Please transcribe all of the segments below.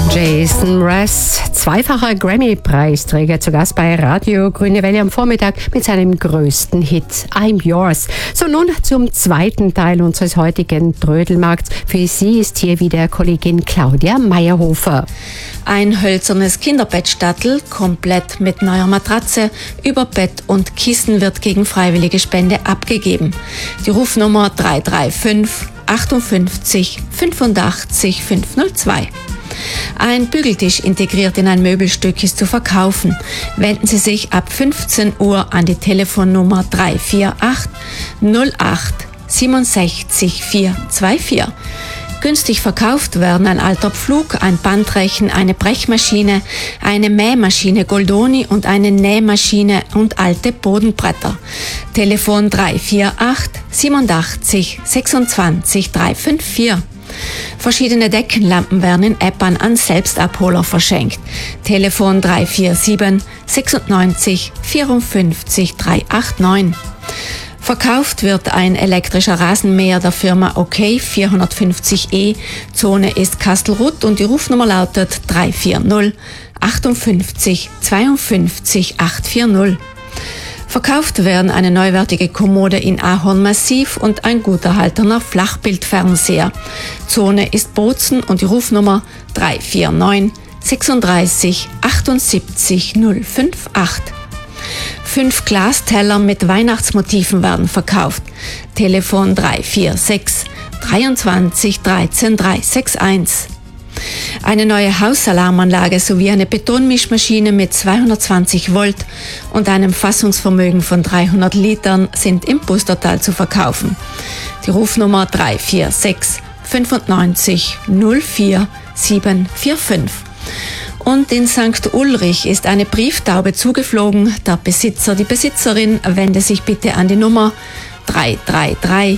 Jason Mraz, zweifacher Grammy-Preisträger, zu Gast bei Radio Grüne Welle am Vormittag mit seinem größten Hit I'm Yours. So, nun zum zweiten Teil unseres heutigen Trödelmarkts. Für Sie ist hier wieder Kollegin Claudia Meyerhofer. Ein hölzernes Kinderbettstattel, komplett mit neuer Matratze, über Bett und Kissen wird gegen freiwillige Spende abgegeben. Die Rufnummer 335 58 85 502. Ein Bügeltisch integriert in ein Möbelstück ist zu verkaufen. Wenden Sie sich ab 15 Uhr an die Telefonnummer 348 08 67 424. Günstig verkauft werden ein alter Pflug, ein Bandrechen, eine Brechmaschine, eine Mähmaschine Goldoni und eine Nähmaschine und alte Bodenbretter. Telefon 348 87 26 354. Verschiedene Deckenlampen werden in Eppern an Selbstabholer verschenkt. Telefon 347 96 54 389. Verkauft wird ein elektrischer Rasenmäher der Firma OK 450E. Zone ist Kastelruth und die Rufnummer lautet 340 58 52 840. Verkauft werden eine neuwertige Kommode in Ahornmassiv und ein gut erhaltener Flachbildfernseher. Zone ist Bozen und die Rufnummer 349 36 78 058. 5 Glasteller mit Weihnachtsmotiven werden verkauft. Telefon 346 23 13 361. Eine neue Hausalarmanlage sowie eine Betonmischmaschine mit 220 Volt und einem Fassungsvermögen von 300 Litern sind im Pustertal zu verkaufen. Die Rufnummer 346 95 04 745. Und in St. Ulrich ist eine Brieftaube zugeflogen. Der Besitzer, die Besitzerin wende sich bitte an die Nummer 333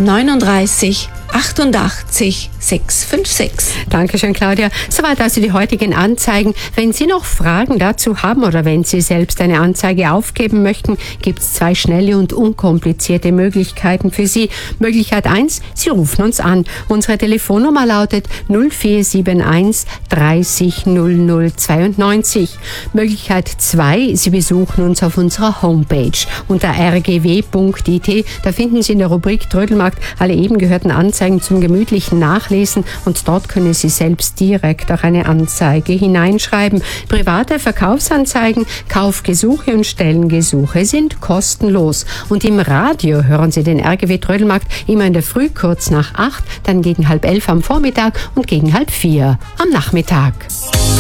39 88 656. Dankeschön, Claudia. Soweit also die heutigen Anzeigen. Wenn Sie noch Fragen dazu haben oder wenn Sie selbst eine Anzeige aufgeben möchten, gibt es 2 schnelle und unkomplizierte Möglichkeiten für Sie. Möglichkeit 1, Sie rufen uns an. Unsere Telefonnummer lautet 0471 30 00 92. Möglichkeit 2, Sie besuchen uns auf unserer Homepage unter rgw.it. Da finden Sie in der Rubrik Trödelmarkt alle eben gehörten Anzeigen zum gemütlichen Nachlesen und dort können Sie selbst direkt auch eine Anzeige hineinschreiben. Private Verkaufsanzeigen, Kaufgesuche und Stellengesuche sind kostenlos. Und im Radio hören Sie den RGW Trödelmarkt immer in der Früh kurz nach 8, dann gegen 10:30 am Vormittag und gegen 3:30 am Nachmittag.